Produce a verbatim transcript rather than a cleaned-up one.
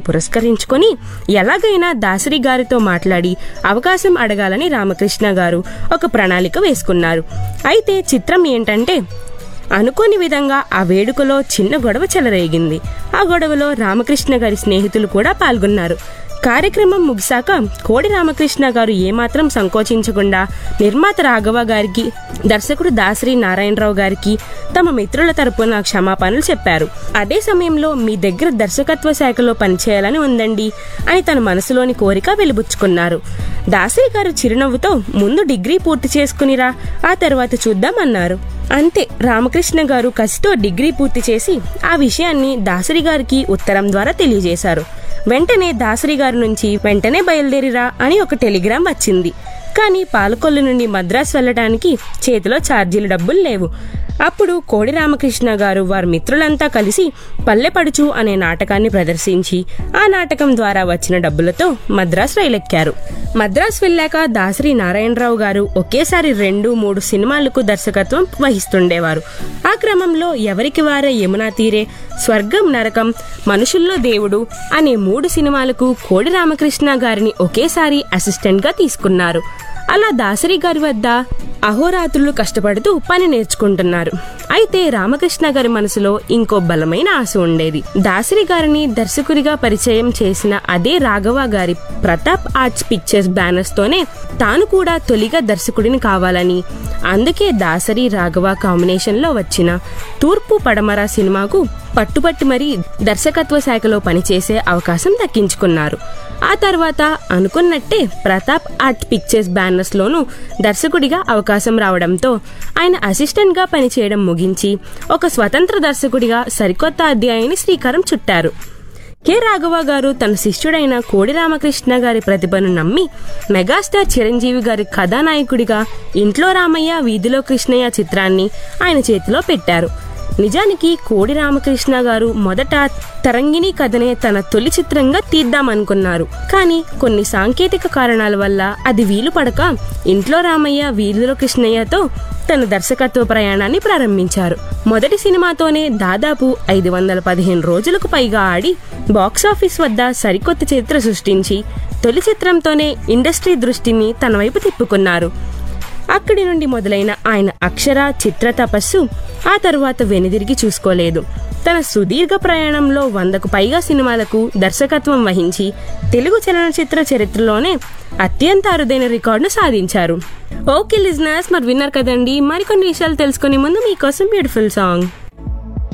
పురస్కరించుకొని ఎలాగైనా దాసరి గారితో మాట్లాడి అవకాశం అడగాలని రామకృష్ణ గారు ఒక ప్రణాళిక వేసుకున్నారు. అయితే చిత్రం ఏంటంటే అనుకోని విధంగా ఆ వేడుకలో చిన్న గొడవ చెలరేగింది. ఆ గొడవలో రామకృష్ణ గారి స్నేహితులు కూడా పాల్గొన్నారు. కార్యక్రమం ముగిశాక కోడి రామకృష్ణ గారు ఏమాత్రం సంకోచించకుండా నిర్మాత రాఘవ గారికి, దర్శకుడు దాసరి నారాయణరావు గారికి తమ మిత్రుల తరపున క్షమాపణలు చెప్పారు. అదే సమయంలో మీ దగ్గర దర్శకత్వ శాఖలో పనిచేయాలని ఉందండి అని తన మనసులోని కోరిక వెలిబుచ్చుకున్నారు. దాసరి గారు చిరునవ్వుతో ముందు డిగ్రీ పూర్తి చేసుకునిరా, ఆ తర్వాత చూద్దాం అన్నారు. అంతే, రామకృష్ణ గారు కసితో డిగ్రీ పూర్తి చేసి ఆ విషయాన్ని దాసరి గారికి ఉత్తరం ద్వారా తెలియజేశారు. వెంటనే దాసరి గారి నుంచి వెంటనే బయలుదేరిరా అని ఒక టెలిగ్రామ్ వచ్చింది. కానీ పాలకొల్లు నుండి మద్రాసు వెళ్లడానికి చేతిలో ఛార్జీలు డబ్బులు లేవు. అప్పుడు కోడి రామకృష్ణ గారు వారి మిత్రులంతా కలిసి పల్లెపడుచు అనే నాటకాన్ని ప్రదర్శించి ఆ నాటకం ద్వారా వచ్చిన డబ్బులతో మద్రాసు రైలెక్కారు. మద్రాసు వెళ్ళాక దాసరి నారాయణరావు గారు ఒకేసారి రెండు మూడు సినిమాలకు దర్శకత్వం వహిస్తుండేవారు. ఆ క్రమంలో ఎవరికి వారే యమునా తీరే, స్వర్గం నరకం, మనుషుల్లో దేవుడు అనే మూడు సినిమాలకు కోడి రామకృష్ణ గారిని ఒకేసారి అసిస్టెంట్ గా తీసుకున్నారు. అలా దాసరి గారి వద్ద అహోరాత్రులు కష్టపడుతూ పని నేర్చుకుంటున్నారు. అయితే రామకృష్ణ గారి మనసులో ఇంకో బలమైన ఆశ ఉండేది. దాసరి గారిని దర్శకుడిగా పరిచయం చేసిన అదే రాఘవ గారి ప్రతాప్ ఆర్ట్స్ పిక్చర్స్ బ్యానర్స్ తోనే తాను కూడా తొలిగా దర్శకుడిని కావాలని, అందుకే దాసరి రాఘవ కాంబినేషన్ లో వచ్చిన తూర్పు పడమర సినిమాకు పట్టుబట్టి మరీ దర్శకత్వ శాఖలో పనిచేసే అవకాశం దక్కించుకున్నారు. ఆ తర్వాత అనుకున్నట్టే ప్రతాప్ ఆర్ట్ పిక్చర్స్ బ్యానర్స్ లోనూ దర్శకుడిగా అవకాశం రావడంతో ఆయన అసిస్టెంట్ గా పనిచేయడం ముగించి ఒక స్వతంత్ర దర్శకుడిగా సరికొత్త అధ్యాయాన్ని శ్రీకారం చుట్టారు. కె రాఘవ గారు తన శిష్యుడైన కోడి రామకృష్ణ గారి ప్రతిభను నమ్మి మెగాస్టార్ చిరంజీవి గారి కథానాయకుడిగా ఇంట్లో రామయ్య వీధిలో కృష్ణయ్య చిత్రాన్ని ఆయన చేతిలో పెట్టారు. నిజానికి కోడి రామకృష్ణ గారు మొదట తరంగిణి కథనే తన తొలి చిత్రంగా తీద్దామనుకున్నారు. కానీ కొన్ని సాంకేతిక కారణాల వల్ల అది వీలు పడక ఇంట్లో రామయ్య వీధిలో కృష్ణయ్యతో తన దర్శకత్వ ప్రయాణాన్ని ప్రారంభించారు. మొదటి సినిమాతోనే దాదాపు ఐదు వందల పదిహేను రోజులకు పైగా ఆడి బాక్సాఫీస్ వద్ద సరికొత్త చరిత్ర సృష్టించి తొలి చిత్రంతోనే ఇండస్ట్రీ దృష్టిని తన వైపు తిప్పుకున్నారు. అక్కడి నుండి మొదలైన ఆయన అక్షర చిత్ర తపస్సు ఆ తరువాత వెనుదిరిగి చూసుకోలేదు. తన సుదీర్ఘ ప్రయాణంలో వందకు పైగా సినిమాలకు దర్శకత్వం వహించి తెలుగు చలనచిత్ర చరిత్రలోనే అత్యంత అరుదైన రికార్డును సాధించారు. ఓకే లిజనర్స్, మరి విన్నారు కదండి. మరికొన్ని విషయాలు తెలుసుకునే ముందు మీకోసం బ్యూటిఫుల్ సాంగ్.